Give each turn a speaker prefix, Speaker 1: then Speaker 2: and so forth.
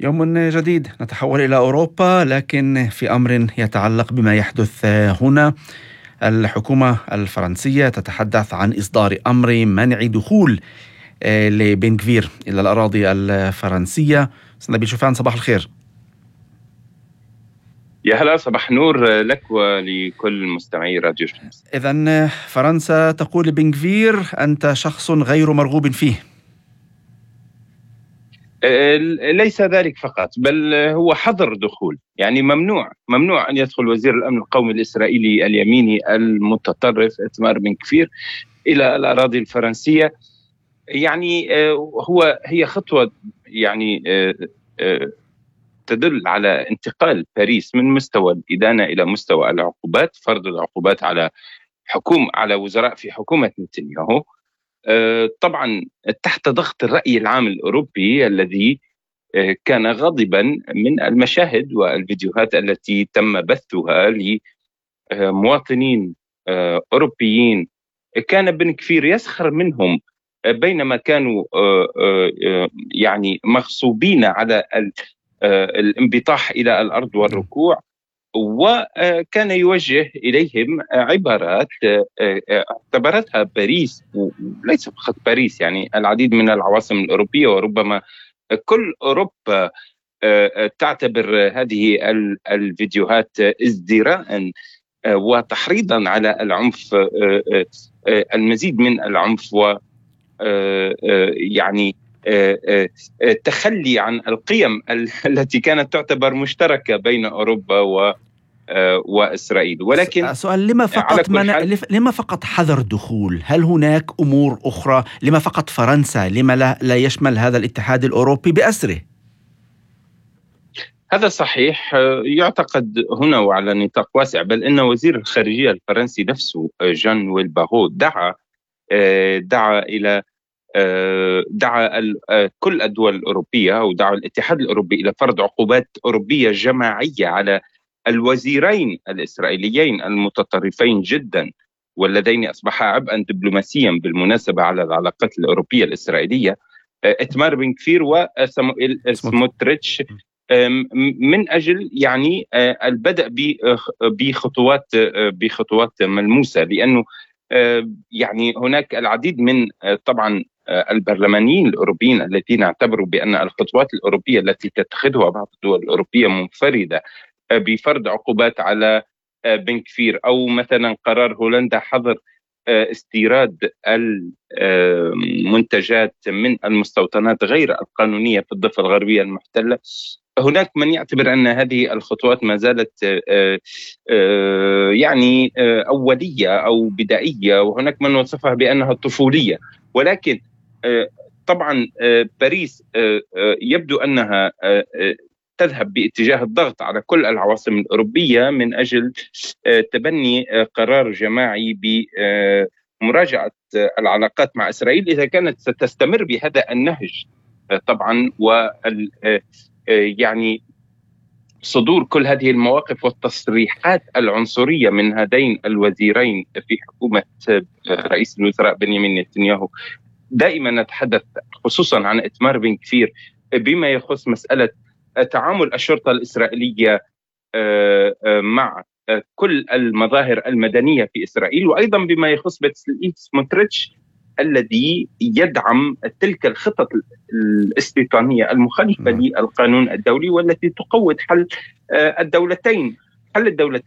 Speaker 1: يوم جديد نتحول إلى أوروبا، لكن في أمر يتعلق بما يحدث هنا. الحكومة الفرنسية تتحدث عن إصدار أمر منع دخول لبن غفير إلى الأراضي الفرنسية. نبيل شوفان، صباح الخير.
Speaker 2: يا هلا، صباح نور لك ولكل مستمعي راديو شمس.
Speaker 1: إذن فرنسا تقول لبن غفير: أنت شخص غير مرغوب فيه.
Speaker 2: ليس ذلك فقط، بل هو حظر دخول، يعني ممنوع أن يدخل وزير الأمن القومي الإسرائيلي اليميني المتطرف إتمار بن غفير إلى الأراضي الفرنسية. يعني هي خطوة، يعني تدل على انتقال باريس من مستوى الإدانة إلى مستوى العقوبات، فرض العقوبات على وزراء في حكومة نتنياهو، طبعا تحت ضغط الرأي العام الأوروبي الذي كان غاضبا من المشاهد والفيديوهات التي تم بثها لمواطنين أوروبيين. كان بن غفير يسخر منهم بينما كانوا يعني مغصوبين على الانبطاح إلى الأرض والركوع، وكان يوجه إليهم عبارات اعتبرتها باريس، وليس فقط باريس، يعني العديد من العواصم الأوروبية وربما كل أوروبا تعتبر هذه الفيديوهات ازدراء وتحريضا على العنف، المزيد من العنف، و يعني تخلي عن القيم التي كانت تعتبر مشتركة بين أوروبا وإسرائيل. ولكن
Speaker 1: سؤال: لما فقط حظر دخول؟ هل هناك أمور أخرى؟ لما فقط فرنسا؟ لما لا يشمل هذا الاتحاد الأوروبي بأسره؟
Speaker 2: هذا صحيح، يعتقد هنا وعلى نطاق واسع، بل إن وزير الخارجية الفرنسي نفسه جان ويل باغو دعا كل الدول الأوروبية، أو دعا الاتحاد الأوروبي إلى فرض عقوبات أوروبية جماعية على الوزيرين الإسرائيليين المتطرفين جدا، واللذين أصبحا عبئا دبلوماسيا بالمناسبة على العلاقات الأوروبية الإسرائيلية، إتمار بن غفير وسامويل سموتريتش، من أجل يعني البدء بخطوات ملموسة، لأنه يعني هناك العديد من طبعا البرلمانيين الأوروبيين الذين اعتبروا بأن الخطوات الأوروبية التي تتخذها بعض الدول الأوروبية منفردة بفرض عقوبات على بن غفير، أو مثلا قرار هولندا حظر استيراد المنتجات من المستوطنات غير القانونية في الضفة الغربية المحتلة. هناك من يعتبر أن هذه الخطوات ما زالت يعني أولية أو بدائية، وهناك من وصفها بأنها طفولية. ولكن طبعا باريس يبدو أنها تذهب باتجاه الضغط على كل العواصم الأوروبية من أجل تبني قرار جماعي بمراجعة العلاقات مع إسرائيل إذا كانت ستستمر بهذا النهج طبعا، يعني صدور كل هذه المواقف والتصريحات العنصرية من هذين الوزيرين في حكومة رئيس الوزراء بنيامين نتنياهو. دائما نتحدث خصوصا عن إتمار بن غفير بما يخص مسألة تعامل الشرطة الإسرائيلية مع كل المظاهر المدنية في إسرائيل، وأيضا بما يخص بتسليل سموتريتش الذي يدعم تلك الخطط الاستيطانية المخالفة للقانون الدولي والتي تقوض حل الدولتين.